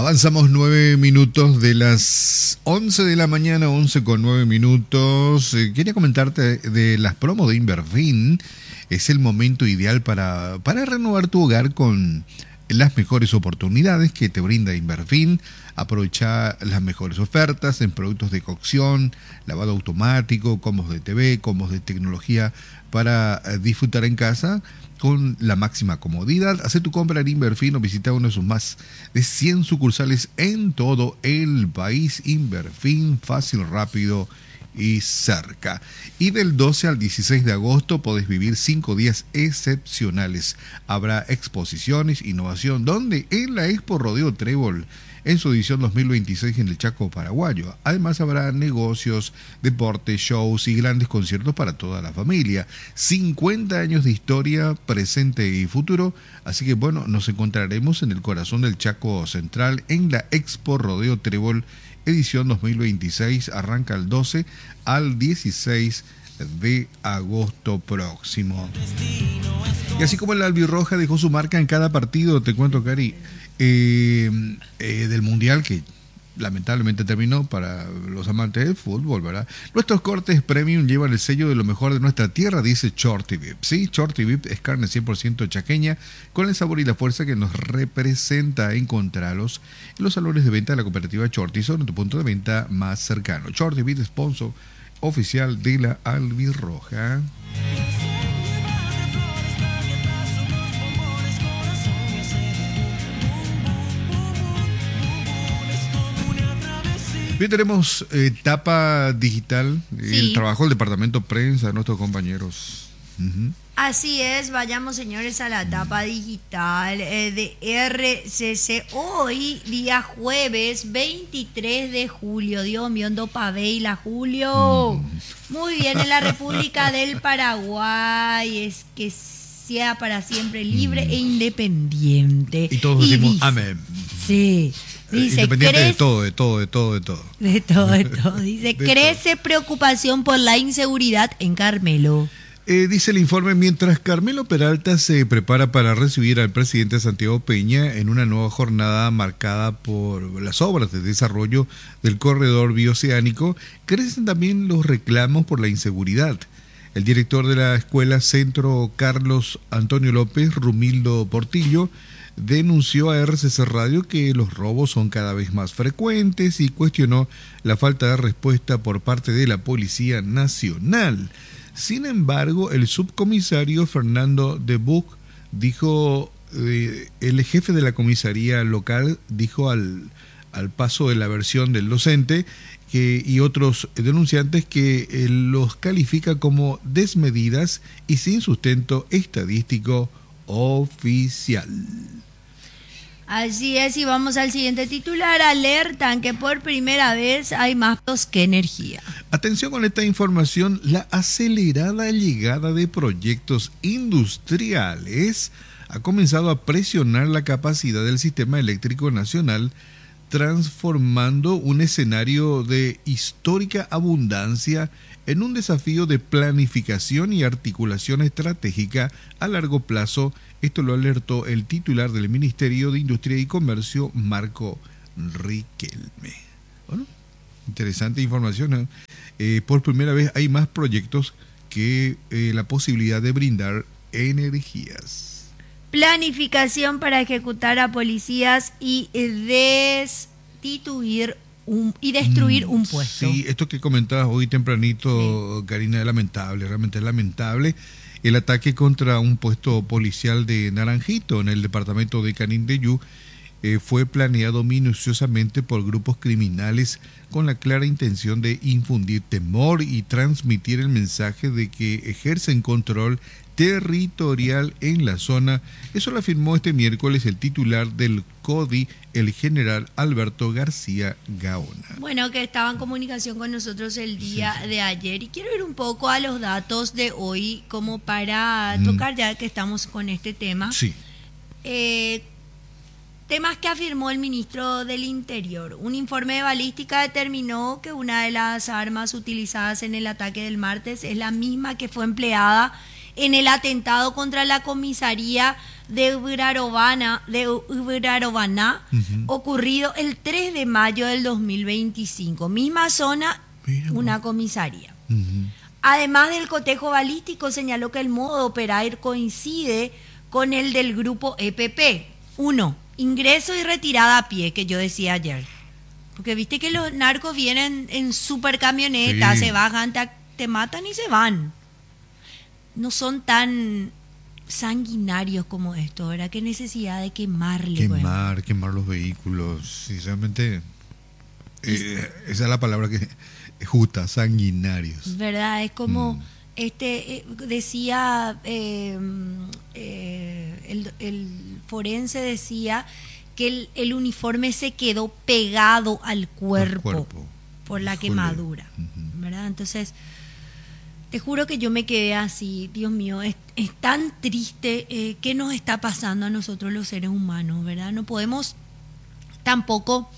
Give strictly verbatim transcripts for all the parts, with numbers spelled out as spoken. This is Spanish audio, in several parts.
Avanzamos nueve minutos de las once de la mañana, once con nueve minutos. Eh, quería comentarte de las promos de Inverfin. Es el momento ideal para, para renovar tu hogar con las mejores oportunidades que te brinda Inverfin. Aprovecha las mejores ofertas en productos de cocción, lavado automático, combos de T V, combos de tecnología para disfrutar en casa con la máxima comodidad. Haz tu compra en Inverfin o visita uno de sus más de cien sucursales en todo el país. Inverfin, fácil, rápido y cerca. Y del doce al dieciséis de agosto podés vivir cinco días excepcionales. Habrá exposiciones, innovación, donde en la Expo Rodeo Trébol, en su edición dos mil veintiséis en el Chaco paraguayo. Además habrá negocios, deportes, shows y grandes conciertos para toda la familia. cincuenta años de historia, presente y futuro. Así que bueno, nos encontraremos en el corazón del Chaco Central en la Expo Rodeo Trébol, edición dos mil veintiséis. Arranca el doce al dieciséis de agosto próximo. Y así como la albirroja dejó su marca en cada partido, te cuento, Cari, eh, eh, del Mundial, que lamentablemente terminó para los amantes del fútbol, ¿verdad? Nuestros cortes premium llevan el sello de lo mejor de nuestra tierra, dice Shorty V I P. Sí, Shorty V I P es carne cien por ciento chaqueña, con el sabor y la fuerza que nos representa. Encontralos en los salones de venta de la cooperativa Shorty, son tu punto de venta más cercano. Shorty V I P, sponsor oficial de la albirroja. Bien, tenemos eh, tapa digital, sí. El trabajo del departamento prensa de nuestros compañeros. Uh-huh. Así es, vayamos señores a la tapa digital eh, de R C C. Hoy, día jueves veintitrés de julio, Dios mío, ando paveila, Julio. Mm. Muy bien, en la República del Paraguay, es que sea para siempre libre mm. e independiente. Y todos y decimos dice, amén. Sí. Dice, independiente crece, de todo, de todo, de todo, de todo. De todo, de todo. Dice, de crece todo. Preocupación por la inseguridad en Carmelo. Eh, dice el informe, mientras Carmelo Peralta se prepara para recibir al presidente Santiago Peña en una nueva jornada marcada por las obras de desarrollo del corredor bioceánico, crecen también los reclamos por la inseguridad. El director de la Escuela Centro Carlos Antonio López, Rumildo Portillo, denunció a R C C Radio que los robos son cada vez más frecuentes y cuestionó la falta de respuesta por parte de la Policía Nacional. Sin embargo, el subcomisario Fernando de Buch dijo, eh, el jefe de la comisaría local dijo al, al paso de la versión del docente que, y otros denunciantes que eh, los califica como desmedidas y sin sustento estadístico oficial. Así es, y vamos al siguiente titular. Alertan que por primera vez hay más que energía. Atención con esta información, la acelerada llegada de proyectos industriales ha comenzado a presionar la capacidad del sistema eléctrico nacional, transformando un escenario de histórica abundancia en un desafío de planificación y articulación estratégica a largo plazo. Esto lo alertó el titular del Ministerio de Industria y Comercio, Marco Riquelme. Bueno, interesante información, ¿eh? Eh, por primera vez hay más proyectos que eh, la posibilidad de brindar energías. Planificación para ejecutar a policías y destituir un, y destruir mm, un puesto. Sí, esto que comentabas hoy tempranito, sí. Karina, es lamentable, realmente es lamentable. El ataque contra un puesto policial de Naranjito en el departamento de Canindeyú eh, fue planeado minuciosamente por grupos criminales con la clara intención de infundir temor y transmitir el mensaje de que ejercen control territorial en la zona. Eso lo afirmó este miércoles el titular del CODI, el general Alberto García Gaona. Bueno, que estaba en comunicación con nosotros el día sí, sí. de ayer, y quiero ir un poco a los datos de hoy como para mm. tocar, ya que estamos con este tema. Sí. Eh, temas que afirmó el ministro del Interior. Un informe de balística determinó que una de las armas utilizadas en el ataque del martes es la misma que fue empleada en el atentado contra la comisaría de Ugrarobana, de Ugrarobana uh-huh. ocurrido el tres de mayo del dos mil veinticinco. Misma zona, Mira, una comisaría. Uh-huh. Además del cotejo balístico, señaló que el modo de operar coincide con el del grupo E P P. Uno, ingreso y retirada a pie, que yo decía ayer. Porque viste que los narcos vienen en super camionetas, sí. se bajan, te, te matan y se van. No son tan sanguinarios como esto, ¿verdad? Qué necesidad de quemarle. Quemar, bueno. quemar los vehículos. Sinceramente, eh, esa es la palabra que es justa, sanguinarios. ¿Verdad? Es como, mm. este, eh, decía, eh, eh, el, el forense decía que el, el uniforme se quedó pegado al cuerpo, al cuerpo. por la Híjole. quemadura, uh-huh. ¿verdad? Entonces, te juro que yo me quedé así, Dios mío, es, es tan triste eh, qué nos está pasando a nosotros los seres humanos, ¿verdad? No podemos tampoco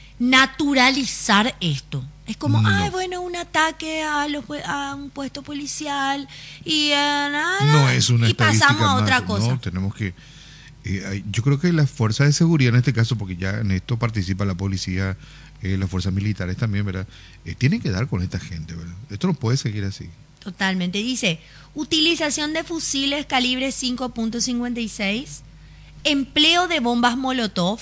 naturalizar esto. Es como, no. ay, bueno, un ataque a, los, a un puesto policial y, uh, nada, no es una y pasamos a otra más, cosa. No, tenemos que... Eh, yo creo que las fuerzas de seguridad en este caso, porque ya en esto participa la policía, eh, las fuerzas militares también, ¿verdad? Eh, tienen que dar con esta gente, ¿verdad? Esto no puede seguir así. Totalmente. Dice, utilización de fusiles calibre cinco punto cincuenta y seis, empleo de bombas Molotov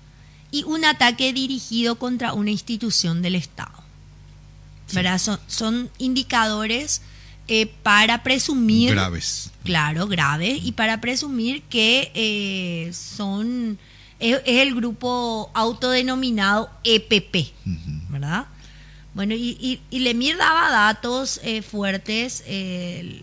y un ataque dirigido contra una institución del Estado. Sí. ¿Verdad? Son, son indicadores eh, para presumir... Graves. Claro, graves. Y para presumir que eh, son... Es, es el grupo autodenominado E P P, uh-huh. ¿verdad? Bueno, y, y, y Lemir daba datos eh, fuertes. Eh,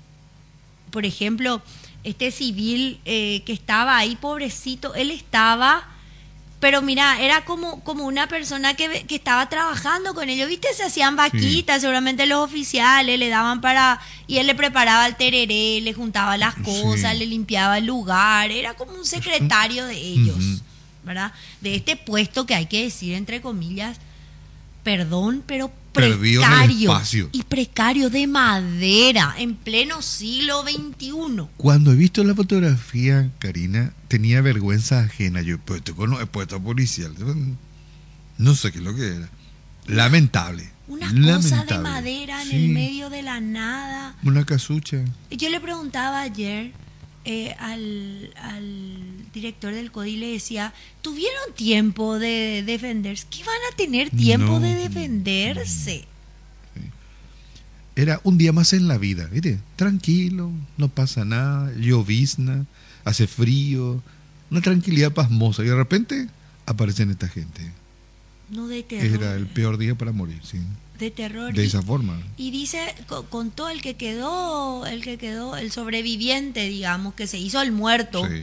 por ejemplo, este civil eh, que estaba ahí, pobrecito, él estaba... Pero mira, era como, como una persona que, que estaba trabajando con ellos, ¿viste? Se hacían vaquitas, sí. seguramente los oficiales le daban para... Y él le preparaba el tereré, le juntaba las cosas, sí. le limpiaba el lugar, era como un secretario de ellos, uh-huh. ¿verdad? De este puesto que hay que decir, entre comillas, perdón, pero precario. Y precario de madera, en pleno siglo veintiuno. Cuando he visto la fotografía, Karina, tenía vergüenza ajena. Yo, pues, esto he puesto policial. No sé qué es lo que era. Lamentable. Una cosa de madera en sí. el medio de la nada. Una casucha. Yo le preguntaba ayer eh, al, al director del CODI, le decía, ¿tuvieron tiempo de defenderse? ¿Qué van a tener tiempo no, de defenderse? No. Sí. Era un día más en la vida, ¿viste? Tranquilo, no pasa nada, llovizna, hace frío, una tranquilidad pasmosa, y de repente aparecen esta gente. No, de terror. Era el peor día para morir, sí. De terror. De y, esa forma. Y dice, contó el que quedó, el que quedó, el sobreviviente, digamos, que se hizo el muerto. Sí.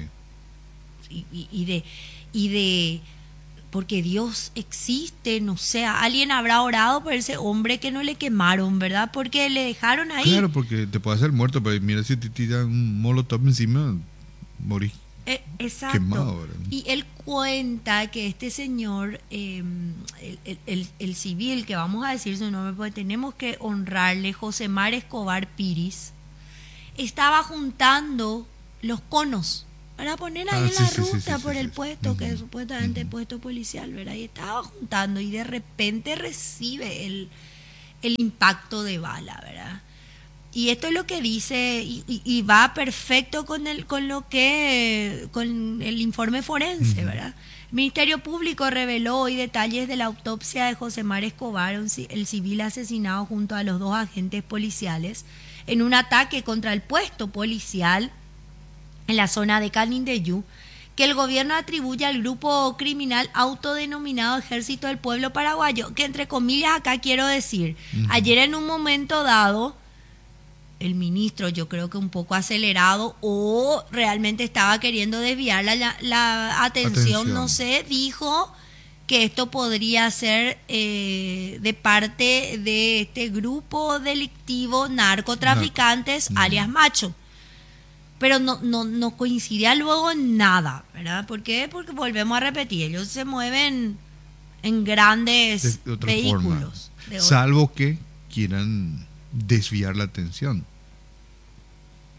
Y, y, y de y de porque Dios existe, no sé, alguien habrá orado por ese hombre que no le quemaron, ¿verdad? Porque le dejaron ahí. Claro, porque te puede hacer muerto, pero mira, si te tiran un molotov encima, morí. Eh, exacto. Quemado, ¿verdad? Y él cuenta que este señor, eh, el, el, el, el civil, que vamos a decir su nombre porque tenemos que honrarle, Josemar Escobar Piris, estaba juntando los conos para poner ahí ah, en sí, la sí, ruta sí, sí, por sí, el sí, puesto, sí. que es supuestamente uh-huh. puesto policial, ¿verdad? Y estaba juntando y de repente recibe el, el impacto de bala, ¿verdad? Y esto es lo que dice, y, y, y va perfecto con el, con lo que, con el informe forense, uh-huh. ¿verdad? El Ministerio Público reveló hoy detalles de la autopsia de Josemar Escobar, el civil asesinado junto a los dos agentes policiales, en un ataque contra el puesto policial en la zona de Canindeyú, que el gobierno atribuye al grupo criminal autodenominado Ejército del Pueblo Paraguayo, que entre comillas acá quiero decir, uh-huh. ayer en un momento dado, el ministro, yo creo que un poco acelerado o realmente estaba queriendo desviar la, la, la atención, atención, no sé, dijo que esto podría ser eh, de parte de este grupo delictivo narcotraficantes, no. alias Macho. Pero no, no, no coincidía luego en nada, ¿verdad? ¿Por qué? Porque volvemos a repetir, ellos se mueven en grandes de, de vehículos. De Salvo que quieran desviar la atención.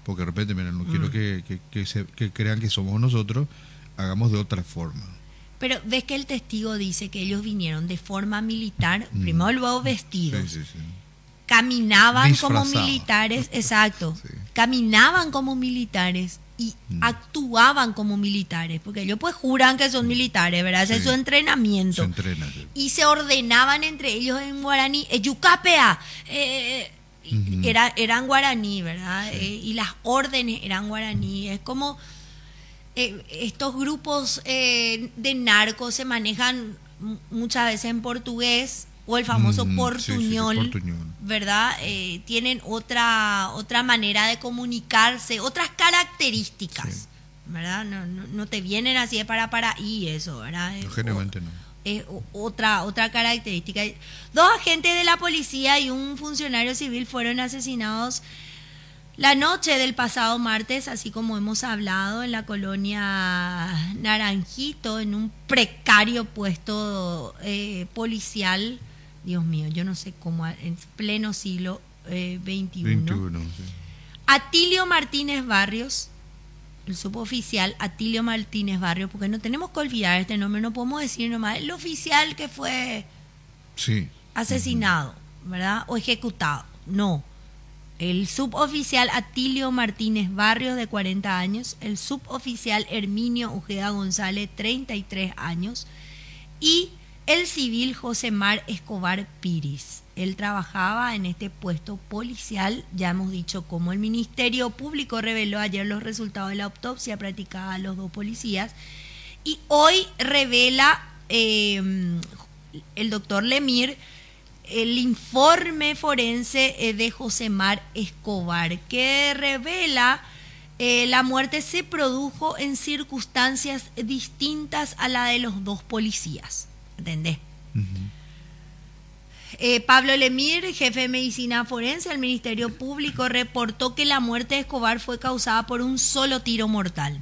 porque de repente, mira, no mm. quiero que, que, que, se, que crean que somos nosotros, hagamos de otra forma. Pero ves que el testigo dice que ellos vinieron de forma militar, mm. primero luego vestidos. Sí, sí, sí. Caminaban como militares, exacto. Sí. Caminaban como militares y mm. actuaban como militares, porque ellos pues juran que son militares, ¿verdad? Ese sí. es su entrenamiento. Se entrenan, sí. Y se ordenaban entre ellos en guaraní, Yucapea, eh, uh-huh. era, eran guaraní, ¿verdad? Sí. Eh, y las órdenes eran guaraní. Es como eh, estos grupos eh, de narcos se manejan muchas veces en portugués, o el famoso mm, portuñol, sí, sí, portuñol, ¿verdad? Eh, tienen otra otra manera de comunicarse, otras características, sí. ¿verdad? No, no, no te vienen así de para para y eso, ¿verdad? No, generalmente no. Es otra otra característica. Dos agentes de la policía y un funcionario civil fueron asesinados la noche del pasado martes, así como hemos hablado, en la colonia Naranjito, en un precario puesto eh, policial. Dios mío, yo no sé cómo, en pleno siglo eh, veintiuno. veintiuno sí. Atilio Martínez Barrios, el suboficial Atilio Martínez Barrios, porque no tenemos que olvidar este nombre, no podemos decir nomás, el oficial que fue sí. asesinado, uh-huh. ¿verdad? O ejecutado. No. El suboficial Atilio Martínez Barrios, de cuarenta años, el suboficial Herminio Ojeda González, treinta y tres años, y el civil Josemar Escobar Piris. Él trabajaba en este puesto policial, ya hemos dicho cómo el Ministerio Público reveló ayer los resultados de la autopsia practicada a los dos policías, y hoy revela eh, el doctor Lemir el informe forense eh, de Josemar Escobar, que revela eh, la muerte se produjo en circunstancias distintas a la de los dos policías. ¿Entendés? Uh-huh. eh, Pablo Lemir, jefe de medicina forense del Ministerio Público, reportó que la muerte de Escobar fue causada por un solo tiro mortal.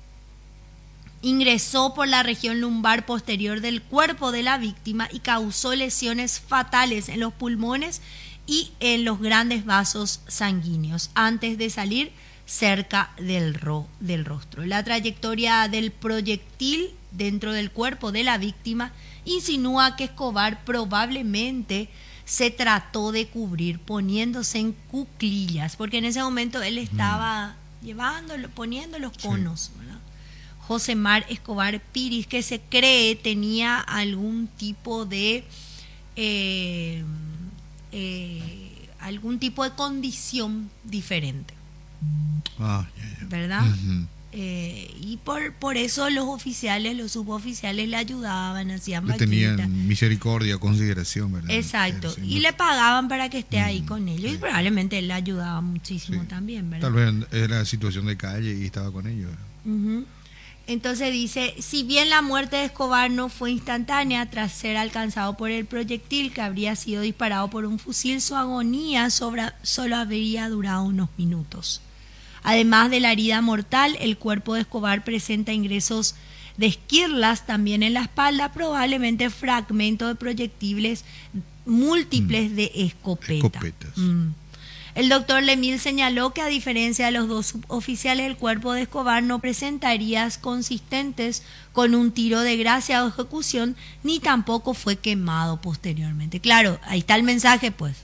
Ingresó por la región lumbar posterior del cuerpo de la víctima y causó lesiones fatales en los pulmones y en los grandes vasos sanguíneos antes de salir cerca del, ro- del rostro. La trayectoria del proyectil dentro del cuerpo de la víctima insinúa que Escobar probablemente se trató de cubrir poniéndose en cuclillas, porque en ese momento él estaba mm. llevándolo, poniendo los conos, sí. ¿verdad? Josemar Escobar Piris, que se cree tenía algún tipo de eh, eh, algún tipo de condición diferente, ah, yeah, yeah. ¿verdad? Uh-huh. Eh, y por por eso los oficiales, los suboficiales le ayudaban, hacían le tenían misericordia, consideración, ¿verdad? Exacto, sí, y no. le pagaban para que esté uh-huh. ahí con ellos, sí. y probablemente él le ayudaba muchísimo sí. también, ¿verdad? Tal vez era situación de calle y estaba con ellos. Uh-huh. Entonces dice, si bien la muerte de Escobar no fue instantánea tras ser alcanzado por el proyectil que habría sido disparado por un fusil, su agonía sobre, solo habría durado unos minutos. Además de la herida mortal, el cuerpo de Escobar presenta ingresos de esquirlas también en la espalda, probablemente fragmentos de proyectiles múltiples mm. de escopeta. Escopetas. Mm. El doctor Lemil señaló que a diferencia de los dos suboficiales, el cuerpo de Escobar no presenta heridas consistentes con un tiro de gracia o ejecución, ni tampoco fue quemado posteriormente. Claro, ahí está el mensaje, pues.